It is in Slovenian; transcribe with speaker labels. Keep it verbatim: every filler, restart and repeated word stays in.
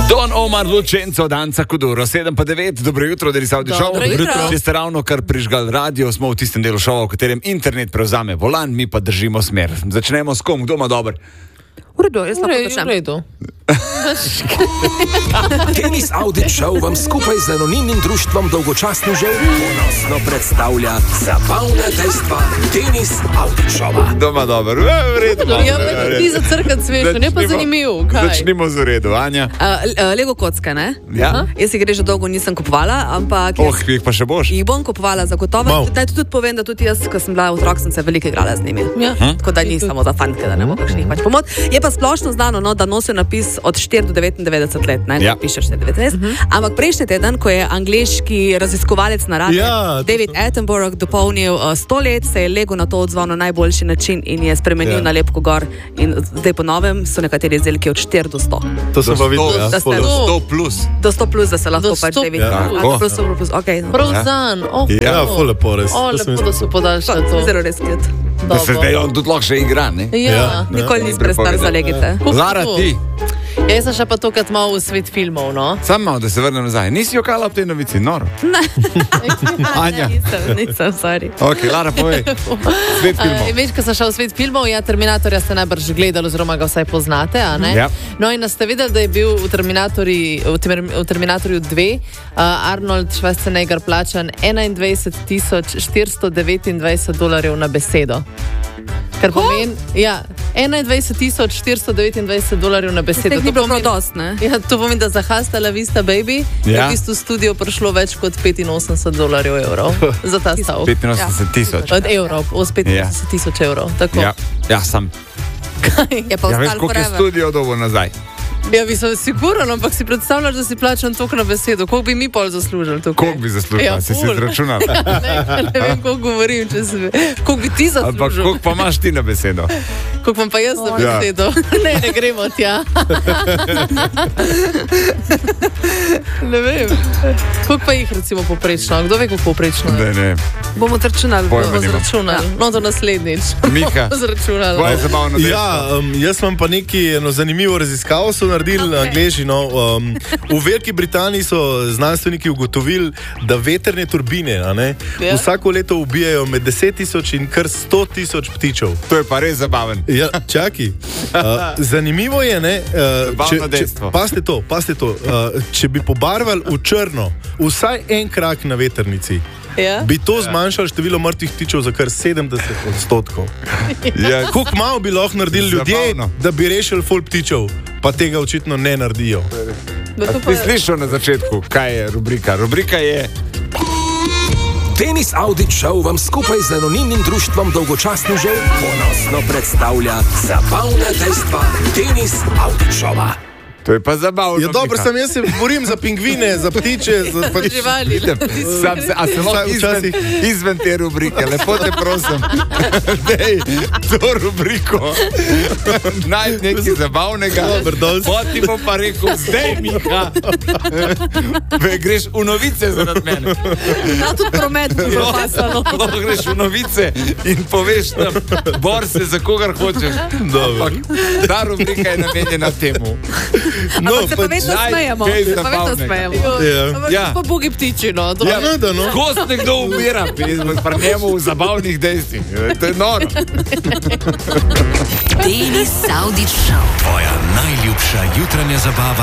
Speaker 1: Don Omar Lučenco, Danca Kuduro, sedem pa devet, dobro jutro, Denis Audio Show. Če ste ravno kar prižgali radio, smo v tistem delu šova, v katerem internet prevzame volan, mi pa držimo smer. Začnemo s kom, kdo ima dober?
Speaker 2: V redu, jaz lahko začnem.
Speaker 3: V redu.
Speaker 4: Denis Audio Show vam skupaj z anonimnim društvom Dolgočasni žel ponosno predstavlja zabavna dejstva Denis Audio Showa.
Speaker 1: Doma dober, v redu.
Speaker 3: Ja, ti za crkati smešno, ne pa zanimiv.
Speaker 1: Začnimo z v redu, Anja.
Speaker 2: Uh, uh, Lego kocka, ne?
Speaker 1: Ja.
Speaker 2: Jaz jih že dolgo nisem kupovala, ampak...
Speaker 1: Oh, jih pa še boš.
Speaker 2: Jih bom kupovala zagotovo. Daj tudi povem, da tudi jaz, ko sem bila otrok, sem se veliko igrala z njimi.
Speaker 3: Ja.
Speaker 2: Tako da ni samo za fantke, da ne bo kakšnih pač pomot. Je pa splošno znano, no, da nosijo napis od štiri do devetindevetdeset let, ne?
Speaker 1: Ja.
Speaker 2: Pišeš devetnajst. Uh-huh. Ampak prejšnji teden, ko je angleški raziskovalec narave
Speaker 5: Ja,
Speaker 2: David Attenborough dopolnil uh, sto let, se je Lego na to odzval na najboljši način in je spremenil
Speaker 5: Ja.
Speaker 2: nalepko gor. In zdaj po novem so nekateri izdelki od štiri do sto.
Speaker 5: To sem pa videl, ja.
Speaker 2: Da ste-
Speaker 5: spolu.
Speaker 1: sto plus.
Speaker 2: Do sto plus, da se lahko
Speaker 3: Do
Speaker 2: pač
Speaker 3: sto
Speaker 2: David.
Speaker 5: plus.
Speaker 2: Ja.
Speaker 1: Tako.
Speaker 2: Plus, sto plus, okay.
Speaker 3: Prav
Speaker 1: Ja.
Speaker 3: zan. Oh,
Speaker 5: Ja, ful lepo, res.
Speaker 3: O,
Speaker 5: To sem
Speaker 3: lepo, da so podaljšali to.
Speaker 2: Zelo res kjut.
Speaker 1: Da se zdaj on tudi lahko še igra, ne?
Speaker 3: Ja.
Speaker 5: Ja.
Speaker 2: Nikoli nisi prestar za legite.
Speaker 1: Lara, ti,
Speaker 3: Ja, jaz sem še pa tokrat malo v svet filmov, no.
Speaker 1: sam malo, da se vrnem nazaj. Nisi jokala ob tej novici, noro. Anja.
Speaker 2: Nisem, nisem, sorry.
Speaker 1: Ok, Lara, povej. Svet filmov.
Speaker 3: Uh, veš, ko sem šel v svet filmov, ja, Terminatorja ste najbrž gledali, oziroma ga vsaj poznate, a ne?
Speaker 1: Ja.
Speaker 3: No in ste videli, da je bil v, v, ter, v Terminatorju dva uh, Arnold Schwarzenegger plačan enaindvajset tisoč štiristo devetindvajset dolarjev na besedo. Kar pomeni, ja, enaindvajset tisoč štiristo devetindvajset dolarjev na besedo.
Speaker 2: Teh ni
Speaker 3: To
Speaker 2: bilo prav
Speaker 3: pomeni-
Speaker 2: dost, ne?
Speaker 3: Ja, to pomeni, da za Hasta la Vista Baby je
Speaker 1: Ja.
Speaker 3: v bistvu v studio prišlo več kot petinosemdeset dolarjev evrov za ta stavek.
Speaker 1: petinosemdeset tisoč.
Speaker 3: Od evrov, od petinosemdeset tisoč evrov. Tako.
Speaker 1: Ja, ja, sam.
Speaker 2: Je pa
Speaker 1: Ja, veš,
Speaker 2: ostal
Speaker 1: koliko je
Speaker 2: forever.
Speaker 1: studio dobo nazaj.
Speaker 3: Ja, bi se sigurno, ampak si predstavljaš, da si plačan toliko na besedo. Koliko bi mi pol zaslužili tukaj?
Speaker 1: Koliko bi zaslužila,
Speaker 3: Ja,
Speaker 1: si si
Speaker 3: ful.
Speaker 1: izračunala?
Speaker 3: Ne, ne vem, koliko govorim, če se ve. Koliko bi ti
Speaker 1: Ampak
Speaker 3: zaslužil?
Speaker 1: koliko pa imaš ti na besedo?
Speaker 3: Koliko imam pa jaz na
Speaker 1: Ja.
Speaker 3: besedo? Ne, ne gremo tja. Ne vem. Koliko pa jih recimo poprečno? Kdo ve, koliko poprečno
Speaker 1: Ne,
Speaker 3: je?
Speaker 1: ne.
Speaker 2: Bomo trčunali.
Speaker 1: Pojma
Speaker 3: Bomo
Speaker 1: nimam.
Speaker 3: zračunali. No, to naslednjič.
Speaker 1: Miha,
Speaker 3: Bomo zračunali.
Speaker 1: tvoje zabavno dejstvo.
Speaker 5: Ja, um, jaz imam pa neki eno zanimivo raziskavo, so naredili okay. Angleži. No, um, v Veliki Britaniji so znanstveniki ugotovili, da veterne turbine a ne,
Speaker 3: Ja.
Speaker 5: vsako leto ubijajo med deset tisoč in kar sto tisoč ptičev.
Speaker 1: To je pa res zabaven.
Speaker 5: Ja, čaki. Uh, zanimivo je, ne, uh,
Speaker 1: Zabavno dejstvo.
Speaker 5: paste to, paste to. Uh, če bi pobarvali v črno vsaj en krak na vetrnici,
Speaker 3: Ja?
Speaker 5: bi to zmanjšalo število mrtvih ptičev za kar sedemdeset odstotkov.
Speaker 1: Ja,
Speaker 5: Kako malo bi lahko naredili ljudje,
Speaker 1: Zabavno.
Speaker 5: da bi rešili ful ptičev, pa tega očitno ne naredijo.
Speaker 3: Da to
Speaker 1: ti
Speaker 3: pa-
Speaker 1: slišal na začetku, kaj je rubrika? Rubrika je
Speaker 4: Denis Audio Show vam skupaj z anonimnim društvom Dolgočasni žel ponosno predstavlja zabavna dejstva Denis Audio Showa.
Speaker 1: To je pa zabavno.
Speaker 5: Ja, dobro,
Speaker 1: Miha.
Speaker 5: sem jaz se borim za pingvine, za ptiče, za pač...
Speaker 3: Živali.
Speaker 1: Vidim, sam se, a se lahko
Speaker 5: Vsaj
Speaker 1: izven,
Speaker 5: včasih.
Speaker 1: izven te rubrike, lepo te prosim. Dej, to rubriko. Najdi nekaj zabavnega.
Speaker 5: Dober, dol.
Speaker 1: Poti bom pa rekel, zdaj, Miha. Ve, greš v novice zaradi mene.
Speaker 2: Ja, tudi promet bo
Speaker 1: No,
Speaker 2: zapasalo.
Speaker 1: lahko greš v novice in poveš tam, bor se za kogar hočeš. Ampak ta rubrika je namenjena temu.
Speaker 5: No,
Speaker 2: Ampak se pa
Speaker 5: pač...
Speaker 2: vedno
Speaker 1: Naj-
Speaker 2: smejemo.
Speaker 1: kaj
Speaker 2: Se pa vedno
Speaker 1: zabavnega.
Speaker 2: smejemo.
Speaker 5: Ja.
Speaker 3: Ampak
Speaker 1: Ja.
Speaker 3: pa bogi ptiči, no. To-
Speaker 1: Ja,
Speaker 5: no, da, no.
Speaker 1: Ko se nekdo umira, pri pri njemu v zabavnih dejstvih. To je noro.
Speaker 6: Denis Audio Show.
Speaker 4: Tvoja najljubša jutranja zabava.